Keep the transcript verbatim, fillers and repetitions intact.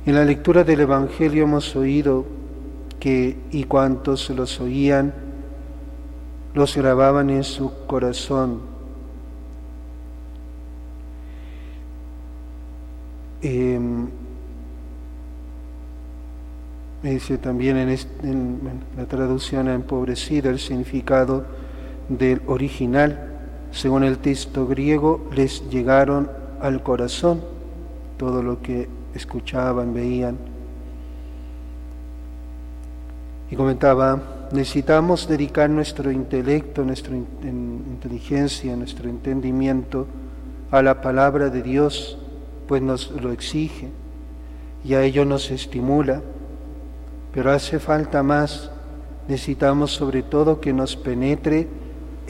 En la lectura del Evangelio hemos oído que y cuantos los oían, los grababan en su corazón. Eh, me dice también en, este, en la traducción empobrecida el significado del original. Según el texto griego, les llegaron al corazón todo lo que escuchaban, veían. Y comentaba, necesitamos dedicar nuestro intelecto, nuestra inteligencia, nuestro entendimiento a la palabra de Dios, pues nos lo exige y a ello nos estimula, pero hace falta más. Necesitamos sobre todo que nos penetre